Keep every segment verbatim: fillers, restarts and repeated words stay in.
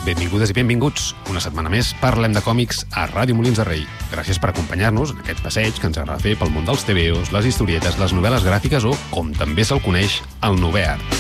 Benvingudes i benvinguts. Una setmana més parlem de còmics a Ràdio Molins de Rei. Gràcies per acompanyar-nos en aquest passeig que ens agrada fer pel món dels tebeos, les historietes, les novel·les gràfiques o, com també se'l coneix, el novè art.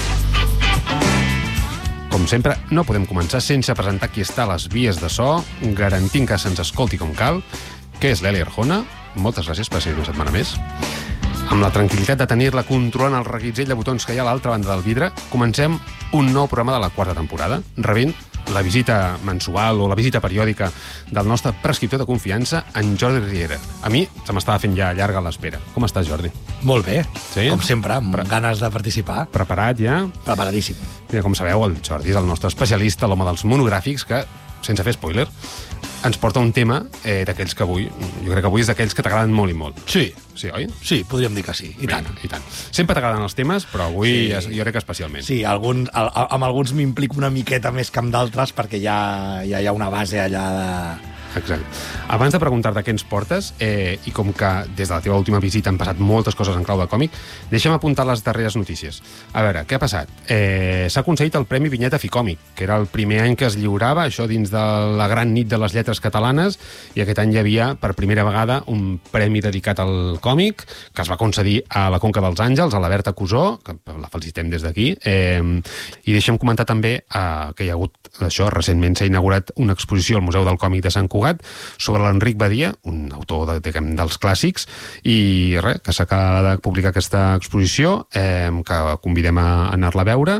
Com sempre, no podem començar sense presentar qui està a les vies de so, garantint que se'ns escolti com cal, que és l'Eli Arjona. Moltes gràcies per ser una setmana més. Amb la tranquil·litat de tenir-la controlant el reguitzell de botons que hi ha a l'altra banda del vidre, comencem un nou programa de la quarta temporada, rebent la visita mensual o la visita periòdica del nostre prescriptor de confiança, en Jordi Riera. A mi se m'estava fent ja llarga l'espera. Com estàs, Jordi? Molt bé, sí? Com sempre, amb Pre ganes de participar. Preparat ja? Preparadíssim. Mira, com sabeu, el Jordi és el nostre especialista, l'home dels monogràfics, que, sense fer spoiler, ens porta un tema eh, d'aquells que avui, jo crec que avui és d'aquells que t'agraden molt i molt. Sí. Sí, oi? Sí, podríem dir que sí, i Vinga, tant. I tant. Sempre t'agraden els temes, però avui Sí. ja, jo crec que especialment. Sí, algun, al, amb alguns m'implico una miqueta més que amb d'altres perquè ja, ja hi ha una base allà de... Exacte. Abans de preguntar-te què ens portes, eh, i com que des de la teva última visita han passat moltes coses en clau de còmic, deixa'm apuntar les darreres notícies. A veure, què ha passat? Eh, S'ha aconseguit el Premi Vinyeta Ficòmic, que era el primer any que es lliurava, això dins de la gran nit de les lletres catalanes, i aquest any hi havia, per primera vegada, un premi dedicat al còmic, que es va concedir a la Conca dels Àngels, a la Berta Cusó, que la felicitem des d'aquí, eh, i deixa'm comentar també eh, que hi ha hagut, això, recentment s'ha inaugurat una exposició al Museu del Còmic de Sant Cugat sobre l'Enric Badia, un autor de, diguem, dels clàssics, i res, que s'acaba de publicar aquesta exposició, eh, que convidem a anar-la a veure,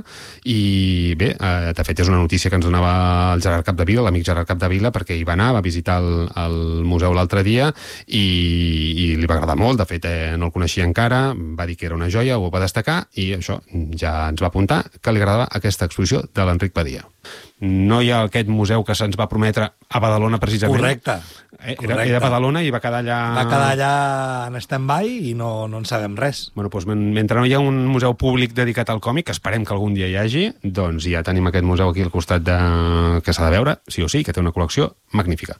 i bé, eh, de fet és una notícia que ens donava el Gerard Capdevila, l'amic Gerard Capdevila, perquè hi va anar, va visitar el, el museu l'altre dia, i, i li va agradar molt, de fet eh, no el coneixia encara, va dir que era una joia, ho va destacar, i això ja ens va apuntar que li agradava aquesta exposició de l'Enric Badia. No hi ha aquest museu que se'ns va prometre a Badalona, precisament. Correcte. Era, correcte. era a Badalona i va quedar allà... Va quedar allà en stand-by i no, no en sabem res. Bueno, doncs, mentre no hi ha un museu públic dedicat al còmic, que esperem que algun dia hi hagi, doncs ja tenim aquest museu aquí al costat de... que s'ha de veure, sí o sí, que té una col·lecció magnífica.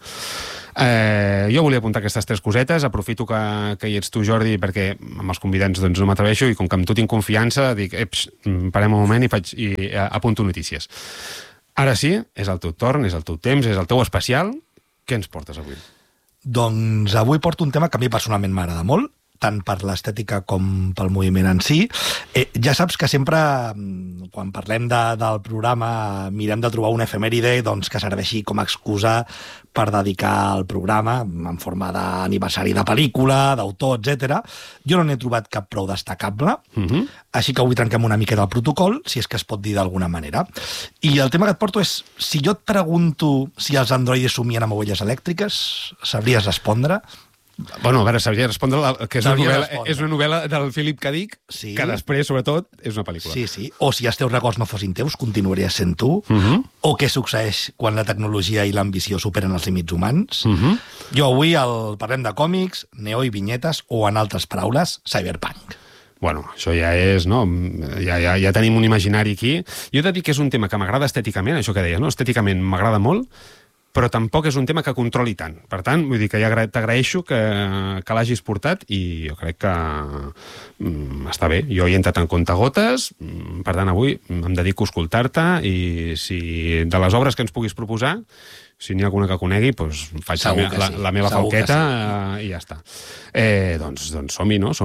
Eh, jo volia apuntar aquestes tres cosetes, aprofito que, que hi ets tu, Jordi, perquè amb els convidats doncs, no m'atreveixo, i com que amb tu tinc confiança, dic, eps, parem un moment i, faig, i apunto notícies. Ara sí, és el teu torn, és el teu temps, és el teu especial. Què ens portes avui? Doncs avui porto un tema que a mi personalment m'agrada molt, tant per l'estètica com pel moviment en si. Eh, ja saps que sempre, quan parlem de, del programa, mirem de trobar una efemèride doncs, que serveixi com a excusa per dedicar el programa en forma d'aniversari de pel·lícula, d'autor, etcètera. Jo no n'he trobat cap prou destacable, uh-huh. Així que avui trenquem una miqueta el protocol, si és que es pot dir d'alguna manera. I el tema que et porto és, si jo et pregunto si els androides somien amb ovelles elèctriques, sabries respondre? Bueno, a veure, sabria respondre que és una, Sabria novel·la, respondre. és una novel·la del Philip K. Dick, Sí. que després, sobretot, és una pel·lícula. Sí, sí. O si els teus records no fossin teus, continuaries sent tu. Uh-huh. O què succeeix quan la tecnologia i l'ambició superen els límits humans. Uh-huh. Jo avui el, parlem de còmics, neo i vinyetes, o en altres paraules, cyberpunk. Bueno, això ja és, no? Ja, ja, ja tenim un imaginari aquí. Jo he de dir que és un tema que m'agrada estèticament, això que deies, no? Estèticament m'agrada molt, però tampoc és un tema que controli tant. Per tant, vull dir que ja t'agraeixo que, que l'hagis portat, i jo crec que mm, està bé. Jo hi he entrat en comptagotes, per tant, avui em dedico a escoltar-te, i si de les obres que ens puguis proposar, si n'hi ha alguna que conegui, doncs faig la, la, la meva falqueta, sí. eh, i ja està. Eh, doncs doncs som-hi, no? Som